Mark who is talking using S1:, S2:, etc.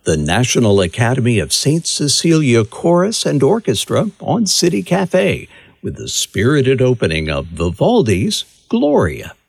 S1: the National Academy of St. Cecilia Chorus and Orchestra on City Cafe with the spirited opening of Vivaldi's Gloria.